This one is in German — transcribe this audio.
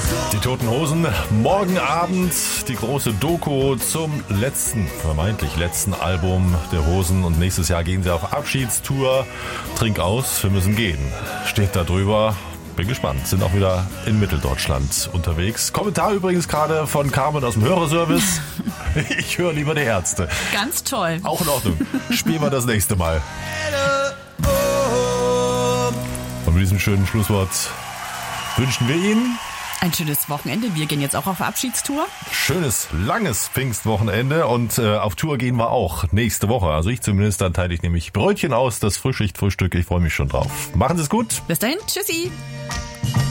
Die Toten Hosen, morgen Abend die große Doku zum vermeintlich letzten Album der Hosen und nächstes Jahr gehen sie auf Abschiedstour. Trink aus, wir müssen gehen. Steht da drüber. Bin gespannt. Sind auch wieder in Mitteldeutschland unterwegs. Kommentar übrigens gerade von Carmen aus dem Hörerservice. Ich höre lieber die Ärzte. Ganz toll. Auch in Ordnung. Spielen wir das nächste Mal. Und mit diesem schönen Schlusswort wünschen wir Ihnen ein schönes Wochenende. Wir gehen jetzt auch auf Abschiedstour. Schönes, langes Pfingstwochenende und auf Tour gehen wir auch nächste Woche. Also ich zumindest, dann teile ich nämlich Brötchen aus, das Frühschichtfrühstück. Ich freue mich schon drauf. Machen Sie es gut. Bis dahin. Tschüssi.